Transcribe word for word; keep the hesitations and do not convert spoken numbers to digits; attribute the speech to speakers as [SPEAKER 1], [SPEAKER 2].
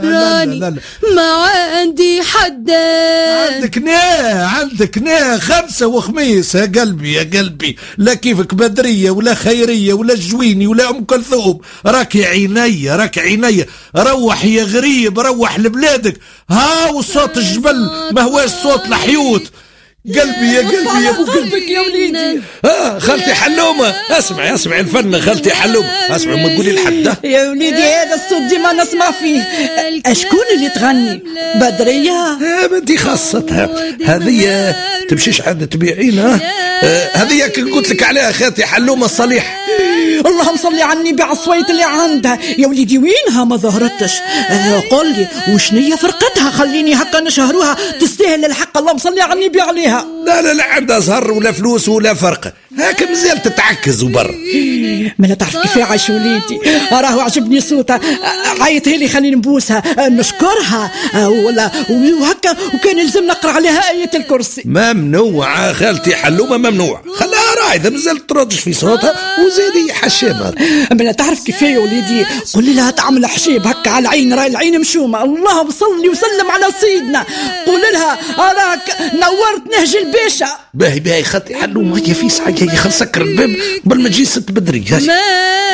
[SPEAKER 1] راني لا لا لا. ما عندي حد.
[SPEAKER 2] عندك نا عندك نا خمسة وخميس يا قلبي يا قلبي، لا كيفك بدرية ولا خيرية ولا الجويني ولا أم كلثوم. راك عيني راك عيني، روح يا غريب روح لبلادك. ها وصوت الجبل ما هواش صوت الحيوت. قلبي يا قلبي يا ابو قلبك
[SPEAKER 1] يا وليدي.
[SPEAKER 2] اه خالتي حلومه، اسمعي اسمعي الفن خالتي حلومه، اسمعي ما تقولي لحد.
[SPEAKER 3] يا وليدي هذا الصوت ديما نسمع فيه. اشكون اللي تغني؟ بدريه؟
[SPEAKER 2] اه بنتي خاصتها هذه تمشيش عاد تبيعينها. هذه كي قلت لك عليها خالتي حلومه الصليح.
[SPEAKER 3] اللهم صل على النبي على الصويت اللي عندها. يا وليدي وينها ما ظهرتش؟ آه قل لي وشنية فرقتها؟ خليني هكا نشهروها تستاهل الحق. اللهم صل على النبي عليها.
[SPEAKER 2] لا لا لا عندها زهر ولا فلوس ولا فرقه، هاك مازال تتعكز وبر.
[SPEAKER 3] ما لا تعرف كيف عايش وليدي، راهو عجبني صوتها. عيطها لي خليني نبوسها نشكرها ولا وهكا، وكان يلزم نقرا عليها آية الكرسي.
[SPEAKER 2] ممنوع خالتي حلومه ممنوع، خلاها رايده مازال تردش في صوتها وزيدي حشامها.
[SPEAKER 3] ما لا تعرف كيف يا وليدي، قل لها تعمل حشيب هكا على العين، راي العين مشومه. اللهم صل وسلم على سيدنا. قول لها راك نورت نهج الباشا.
[SPEAKER 2] باهي باهي خالتي حلومه هيا في ساعه هيا خل نسكر الباب قبل ما تجي ست بدري.